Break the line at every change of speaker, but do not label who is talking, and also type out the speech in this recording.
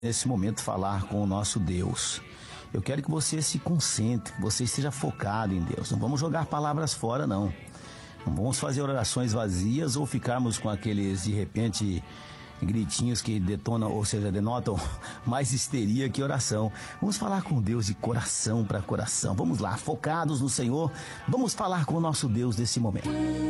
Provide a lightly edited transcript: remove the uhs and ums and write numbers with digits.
nesse momento falar com o nosso Deus. Eu quero que você se concentre, que você esteja focado em Deus. Não vamos jogar palavras fora, não. Não vamos fazer orações vazias ou ficarmos com aqueles, de repente, gritinhos que detonam, ou seja, denotam mais histeria que oração. Vamos falar com Deus de coração para coração. Vamos lá, focados no Senhor. Vamos falar com o nosso Deus nesse momento.